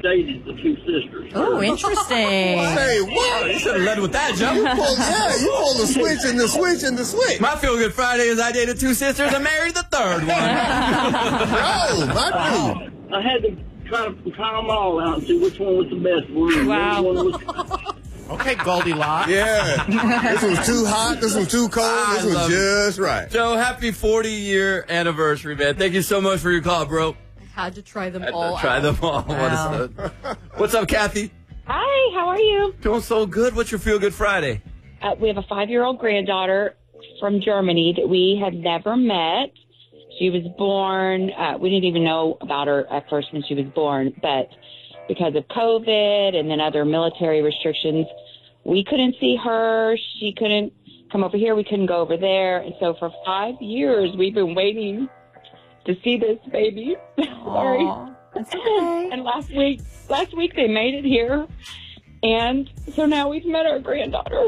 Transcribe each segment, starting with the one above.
dated the two sisters. Oh, interesting. Say what? You should have led with that, Joe. You pulled the switch and the switch and the switch. My Feel Good Friday is I dated two sisters and married the third one. Oh, my dude. I had to try them all out and see which one was the best one. Wow. Which one was, Okay, Goldilocks. Yeah. This was too hot. This was too cold. This was love just right. Joe, happy 40-year anniversary, man. Thank you so much for your call, bro. Had to try them Had all to try out. them all. Wow. What's up, Kathy? Hi, how are you? Doing so good. What's your Feel Good Friday? We have a 5-year-old granddaughter from Germany that we had never met. She was born, we didn't even know about her at first when she was born, but because of COVID and then other military restrictions, we couldn't see her. She couldn't come over here. We couldn't go over there. And so for 5 years, we've been waiting to see this baby. Sorry. That's okay. And last week they made it here. And so now we've met our granddaughter.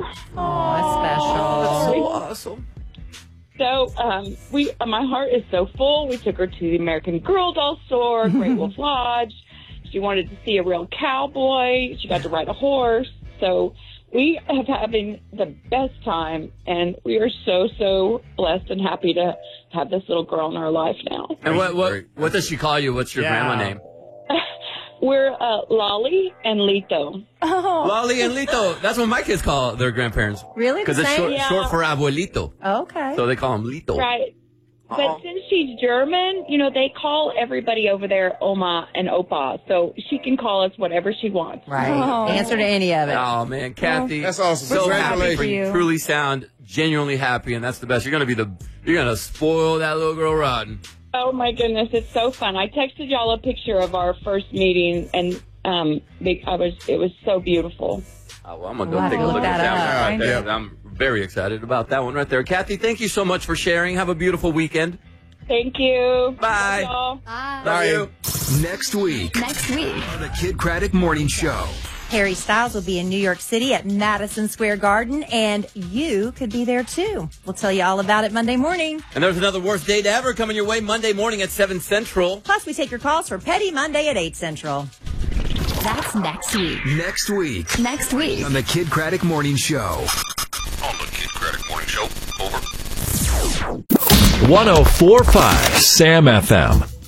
Aw, special. So awesome. So my heart is so full. We took her to the American Girl doll store, Great Wolf Lodge. She wanted to see a real cowboy. She got to ride a horse. So we have having the best time, and we are so blessed and happy to have this little girl in our life now. And what does she call you? What's your grandma name? We're Lolly and Lito. Oh, Lolly and Lito. That's what my kids call their grandparents. really? Because The it's same? short for abuelito. Okay. So they call him Lito. Right. But since she's German, they call everybody over there Oma and Opa. So she can call us whatever she wants. Right. Oh. Answer to any of it. Oh, man, Kathy. That's awesome. So happy for Congratulations. you. you. Truly sound genuinely happy, and that's the best. You're gonna spoil that little girl rotten. Oh my goodness, it's so fun. I texted y'all a picture of our first meeting, and it was so beautiful. Oh, well, I'm gonna We'll go have take to a look look at that that up. one. I'm very excited about that one right there. Kathy, thank you so much for sharing. Have a beautiful weekend. Thank you. Bye. Love y'all. Love you. Next week Next week. on the Kid Craddock Morning Show. Harry Styles will be in New York City at Madison Square Garden, and you could be there too. We'll tell you all about it Monday morning. And there's another worst date ever coming your way Monday morning at 7 Central. Plus, we take your calls for Petty Monday at 8 Central. That's next week. Next week Next week. on the Kid Craddock Morning Show. On the Kid Craddock Morning Show. Over. 1045 Sam FM.